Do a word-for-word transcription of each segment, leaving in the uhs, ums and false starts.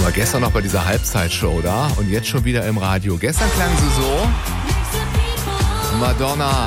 Mal gestern noch bei dieser Halbzeitshow da und jetzt schon wieder im Radio. Gestern klang sie so. Madonna.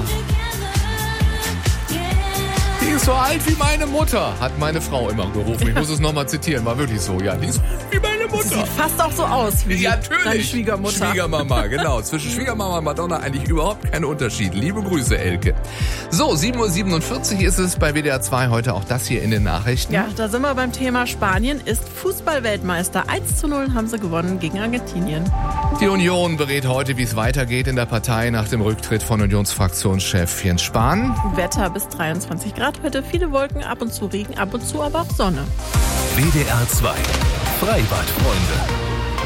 Die ist so alt wie meine Mutter, hat meine Frau immer gerufen. Ich muss es nochmal zitieren, war wirklich so. Ja, die ist wie meine Mutter. Sie sieht fast auch so aus wie ja, deine Schwiegermutter. Schwiegermama, genau. Zwischen Schwiegermama und Madonna eigentlich überhaupt kein Unterschied. Liebe Grüße, Elke. So, sieben Uhr siebenundvierzig ist es bei W D R zwei heute auch das hier in den Nachrichten. Ja, da sind wir beim Thema Spanien ist Fußball-Weltmeister. eins zu null haben sie gewonnen gegen Argentinien. Die Union berät heute, wie es weitergeht in der Partei nach dem Rücktritt von Unionsfraktionschef Jens Spahn. Wetter bis dreiundzwanzig Grad heute, viele Wolken, ab und zu Regen, ab und zu aber auch Sonne. W D R zwei Freibad-Freunde.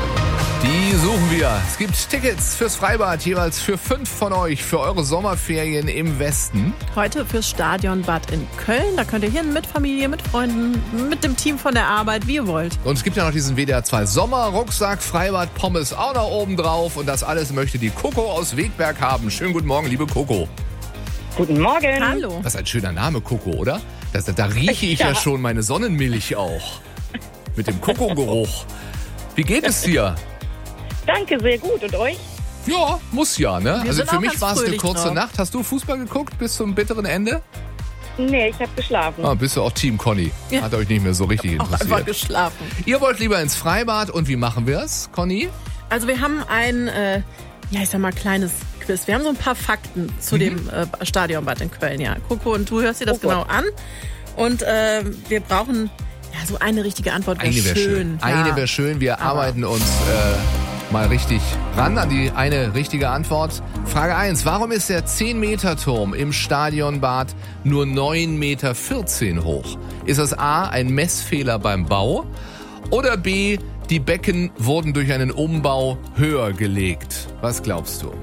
Die suchen wir. Es gibt Tickets fürs Freibad, jeweils für fünf von euch, für eure Sommerferien im Westen. Heute fürs Stadionbad in Köln. Da könnt ihr hin mit Familie, mit Freunden, mit dem Team von der Arbeit, wie ihr wollt. Und es gibt ja noch diesen W D R zwei Sommer-Rucksack, Freibad, Pommes auch noch oben drauf. Und das alles möchte die Coco aus Wegberg haben. Schönen guten Morgen, liebe Coco. Guten Morgen. Hallo. Das ist ein schöner Name, Coco, oder? Das, da rieche ich ja. ja schon meine Sonnenmilch auch. Mit dem Coco-Geruch. Wie geht es dir? Danke, sehr gut. Und euch? Ja, muss ja, ne? Wir also für mich war es eine kurze drauf. Nacht. Hast du Fußball geguckt bis zum bitteren Ende? Nee, ich habe geschlafen. Ah, bist du auch Team Conny? Ja. Hat euch nicht mehr so richtig Auch interessiert. einfach geschlafen. Ihr wollt lieber ins Freibad und wie machen wir es, Conny? Also wir haben ein, äh, ja ich sag mal, kleines Quiz. Wir haben so ein paar Fakten zu Mhm. dem äh, Stadionbad in Köln. Ja, Coco, und du hörst dir das Oh genau Gott. an. Und äh, wir brauchen ja so eine richtige Antwort. Wär Eine wäre schön. schön. Eine Ja. wäre schön. Wir Aber- arbeiten uns äh, mal richtig ran an die eine richtige Antwort. Frage eins. Warum ist der zehn-Meter-Turm im Stadionbad nur neun Meter vierzehn hoch? Ist das A, ein Messfehler beim Bau? Oder B, die Becken wurden durch einen Umbau höher gelegt? Was glaubst du?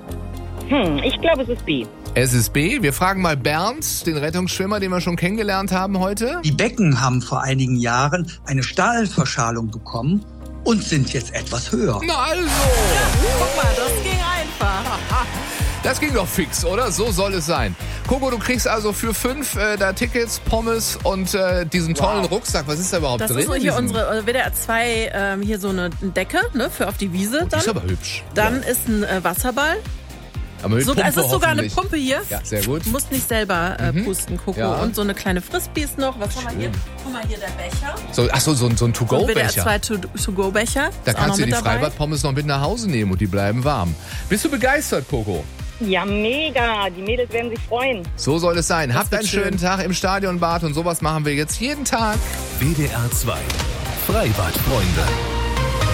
Hm, ich glaube, es ist B. Es ist B. Wir fragen mal Bernd, den Rettungsschwimmer, den wir schon kennengelernt haben heute. Die Becken haben vor einigen Jahren eine Stahlverschalung bekommen und sind jetzt etwas höher. Na also! Guck mal, das ging einfach. Das ging doch fix, oder? So soll es sein. Coco, du kriegst also für fünf äh, da Tickets, Pommes und äh, diesen tollen Wow. Rucksack. Was ist da überhaupt Das drin? ist so in hier diesem- unsere äh, W D R zwei, ähm, hier so eine Decke, ne, für auf die Wiese Die dann. ist aber hübsch. Dann Ja. ist ein äh, Wasserball. Aber mit So, Pumpe es ist sogar eine hoffentlich. Pumpe hier. Ja, sehr gut. Du musst nicht selber äh, pusten, Coco. Ja. Und so eine kleine Frisbees noch. Was haben wir hier? Guck mal, hier der Becher. So, ach so, so, ein- so ein Und W D R To-Go-Becher. zwei To- To-Go-Becher. Da Ist auch kannst noch du die mit dabei. Freibad-Pommes noch mit nach Hause nehmen und die bleiben warm. Bist du begeistert, Coco? Ja, mega. Die Mädels werden sich freuen. So soll es sein. Habt wird einen schön. schönen Tag im Stadionbad und sowas machen wir jetzt jeden Tag. W D R zwei Freibad-Freunde.